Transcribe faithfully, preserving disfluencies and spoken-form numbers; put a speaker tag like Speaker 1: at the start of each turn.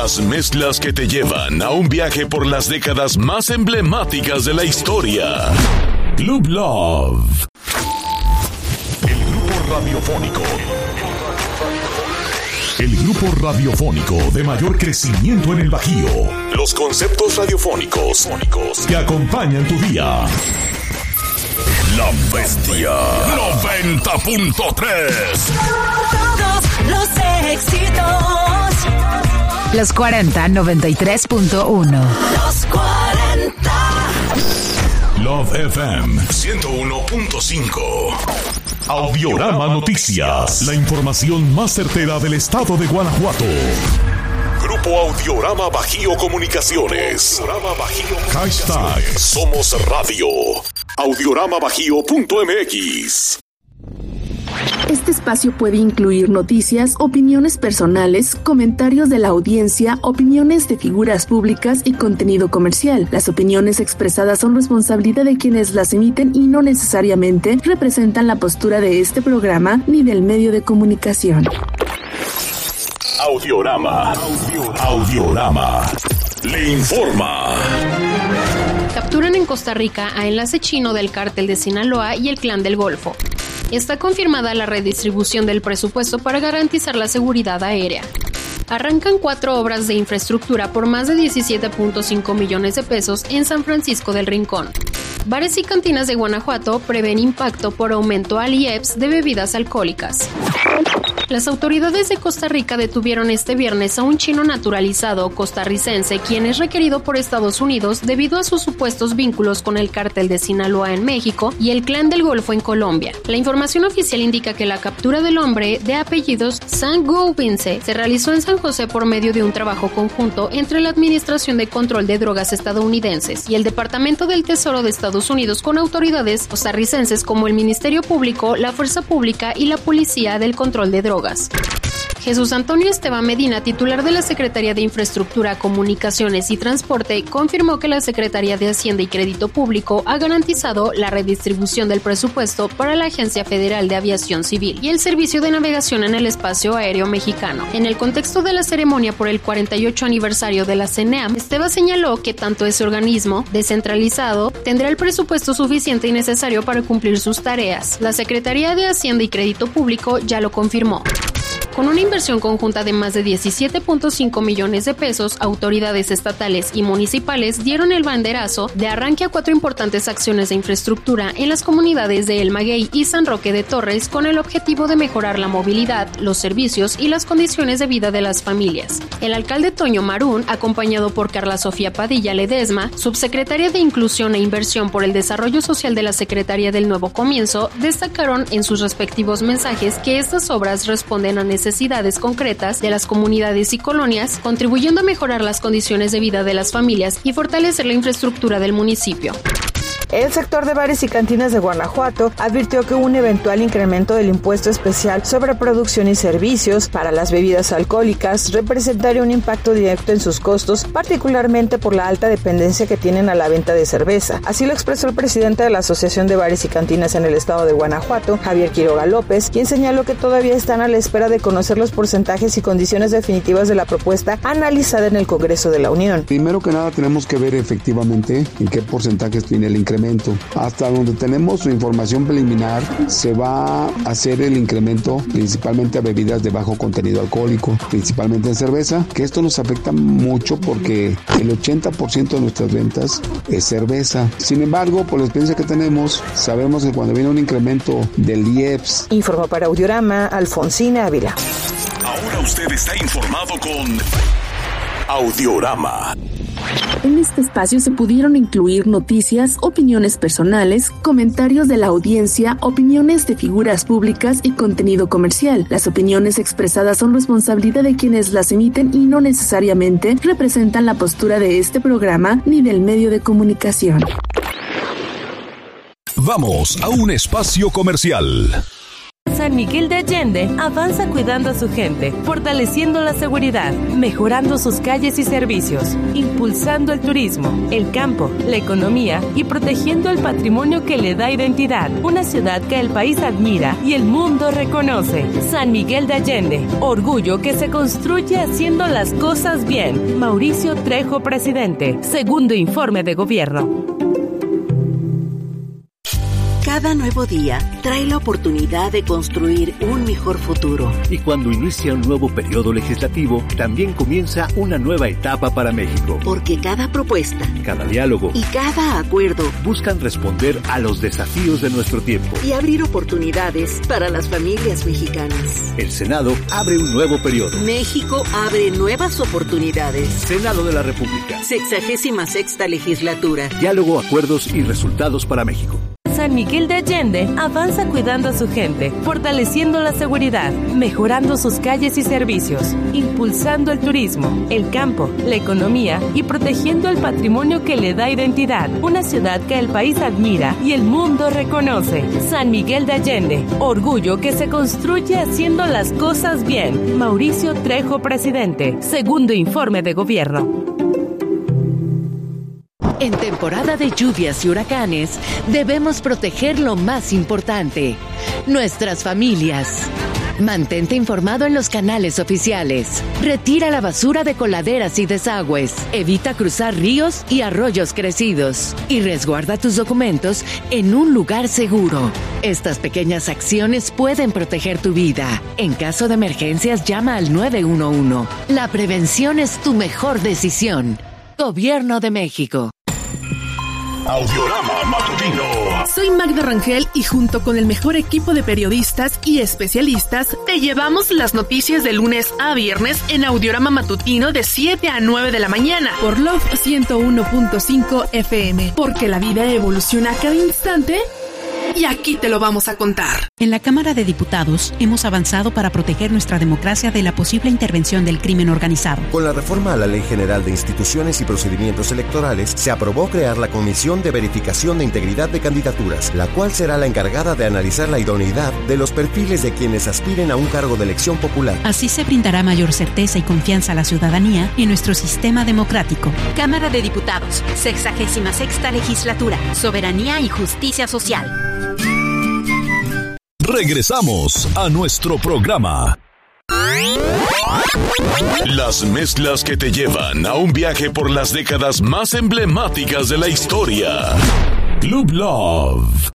Speaker 1: Las mezclas que te llevan a un viaje por las décadas más emblemáticas de la historia. Club Love. El grupo radiofónico. El grupo radiofónico de mayor crecimiento en el Bajío. Los conceptos radiofónicos que acompañan tu día. La Bestia noventa punto tres.
Speaker 2: Todos los éxitos.
Speaker 3: Los cuarenta, noventa y tres punto uno.
Speaker 2: Los cuarenta.
Speaker 1: Love F M ciento uno punto cinco. Audiorama Noticias. La información más certera del estado de Guanajuato. Grupo Audiorama Bajío Comunicaciones. Audiorama Bajío. Hashtag Somos Radio. audiorama bajío punto m x.
Speaker 4: Este espacio puede incluir noticias, opiniones personales, comentarios de la audiencia, opiniones de figuras públicas y contenido comercial. Las opiniones expresadas son responsabilidad de quienes las emiten y no necesariamente representan la postura de este programa ni del medio de comunicación.
Speaker 1: Audiorama. Audiorama. Le informa.
Speaker 5: Capturan en Costa Rica a enlace chino del cártel de Sinaloa y el Clan del Golfo. Está confirmada la redistribución del presupuesto para garantizar la seguridad aérea. Arrancan cuatro obras de infraestructura por más de diecisiete punto cinco millones de pesos en San Francisco del Rincón. Bares y cantinas de Guanajuato prevén impacto por aumento al I E P S de bebidas alcohólicas. Las autoridades de Costa Rica detuvieron este viernes a un chino naturalizado costarricense, quien es requerido por Estados Unidos debido a sus supuestos vínculos con el cártel de Sinaloa en México y el Clan del Golfo en Colombia. La información oficial indica que la captura del hombre, de apellidos Sangovince, se realizó en San José por medio de un trabajo conjunto entre la Administración de Control de Drogas estadounidenses y el Departamento del Tesoro de Estados Unidos con autoridades costarricenses como el Ministerio Público, la Fuerza Pública y la Policía del Control de Drogas. Jesús Antonio Esteban Medina, titular de la Secretaría de Infraestructura, Comunicaciones y Transporte, confirmó que la Secretaría de Hacienda y Crédito Público ha garantizado la redistribución del presupuesto para la Agencia Federal de Aviación Civil y el Servicio de Navegación en el Espacio Aéreo Mexicano. En el contexto de la ceremonia por el cuarenta y ocho aniversario de la CENEAM, Esteban señaló que tanto ese organismo, descentralizado, tendrá el presupuesto suficiente y necesario para cumplir sus tareas. La Secretaría de Hacienda y Crédito Público ya lo confirmó. Con una inversión conjunta de más de diecisiete punto cinco millones de pesos, autoridades estatales y municipales dieron el banderazo de arranque a cuatro importantes acciones de infraestructura en las comunidades de El Maguey y San Roque de Torres con el objetivo de mejorar la movilidad, los servicios y las condiciones de vida de las familias. El alcalde Toño Marún, acompañado por Carla Sofía Padilla Ledesma, subsecretaria de Inclusión e Inversión por el Desarrollo Social de la Secretaría del Nuevo Comienzo, destacaron en sus respectivos mensajes que estas obras responden a necesidades necesidades concretas de las comunidades y colonias, contribuyendo a mejorar las condiciones de vida de las familias y fortalecer la infraestructura del municipio.
Speaker 6: El sector de bares y cantinas de Guanajuato advirtió que un eventual incremento del impuesto especial sobre producción y servicios para las bebidas alcohólicas representaría un impacto directo en sus costos, particularmente por la alta dependencia que tienen a la venta de cerveza. Así lo expresó el presidente de la Asociación de Bares y Cantinas en el estado de Guanajuato, Javier Quiroga López, quien señaló que todavía están a la espera de conocer los porcentajes y condiciones definitivas de la propuesta analizada en el Congreso de la Unión.
Speaker 7: Primero que nada tenemos que ver efectivamente en qué porcentajes tiene el incremento. Hasta donde tenemos su información preliminar, se va a hacer el incremento principalmente a bebidas de bajo contenido alcohólico, principalmente en cerveza, que esto nos afecta mucho porque el ochenta por ciento de nuestras ventas es cerveza. Sin embargo, por la experiencia que tenemos, sabemos que cuando viene un incremento del I E P S.
Speaker 6: Informó para Audiorama, Alfonsina Ávila.
Speaker 1: Ahora usted está informado con Audiorama.
Speaker 4: En este espacio se pudieron incluir noticias, opiniones personales, comentarios de la audiencia, opiniones de figuras públicas y contenido comercial. Las opiniones expresadas son responsabilidad de quienes las emiten y no necesariamente representan la postura de este programa ni del medio de comunicación.
Speaker 1: Vamos a un espacio comercial.
Speaker 8: San Miguel de Allende avanza cuidando a su gente, fortaleciendo la seguridad, mejorando sus calles y servicios, impulsando el turismo, el campo, la economía y protegiendo el patrimonio que le da identidad. Una ciudad que el país admira y el mundo reconoce. San Miguel de Allende, orgullo que se construye haciendo las cosas bien. Mauricio Trejo, presidente. Segundo informe de gobierno.
Speaker 9: Cada nuevo día trae la oportunidad de construir un mejor futuro.
Speaker 10: Y cuando inicia un nuevo periodo legislativo, también comienza una nueva etapa para México.
Speaker 9: Porque cada propuesta,
Speaker 10: cada diálogo
Speaker 9: y cada acuerdo
Speaker 10: buscan responder a los desafíos de nuestro tiempo
Speaker 9: y abrir oportunidades para las familias mexicanas.
Speaker 10: El Senado abre un nuevo periodo.
Speaker 9: México abre nuevas oportunidades.
Speaker 10: Senado de la República.
Speaker 9: Sexagésima sexta legislatura.
Speaker 10: Diálogo, acuerdos y resultados para México.
Speaker 8: San Miguel de Allende avanza cuidando a su gente, fortaleciendo la seguridad, mejorando sus calles y servicios, impulsando el turismo, el campo, la economía y protegiendo el patrimonio que le da identidad. Una ciudad que el país admira y el mundo reconoce. San Miguel de Allende, orgullo que se construye haciendo las cosas bien. Mauricio Trejo, presidente. Segundo informe de gobierno.
Speaker 11: En temporada de lluvias y huracanes, debemos proteger lo más importante, nuestras familias. Mantente informado en los canales oficiales. Retira la basura de coladeras y desagües. Evita cruzar ríos y arroyos crecidos. Y resguarda tus documentos en un lugar seguro. Estas pequeñas acciones pueden proteger tu vida. En caso de emergencias, llama al nueve uno uno. La prevención es tu mejor decisión. Gobierno de México.
Speaker 1: Audiorama Matutino.
Speaker 12: Soy Magda Rangel y junto con el mejor equipo de periodistas y especialistas te llevamos las noticias de lunes a viernes en Audiorama Matutino de siete a nueve de la mañana por Love ciento uno punto cinco F M, porque la vida evoluciona a cada instante y aquí te lo vamos a contar.
Speaker 13: En la Cámara de Diputados hemos avanzado para proteger nuestra democracia de la posible intervención del crimen organizado.
Speaker 14: Con la reforma a la Ley General de Instituciones y Procedimientos Electorales, se aprobó crear la Comisión de Verificación de Integridad de Candidaturas, la cual será la encargada de analizar la idoneidad de los perfiles de quienes aspiren a un cargo de elección popular.
Speaker 13: Así se brindará mayor certeza y confianza a la ciudadanía en nuestro sistema democrático.
Speaker 15: Cámara de Diputados, sexagésima sexta legislatura, soberanía y justicia social.
Speaker 1: Regresamos a nuestro programa. Las mezclas que te llevan a un viaje por las décadas más emblemáticas de la historia. Club Love.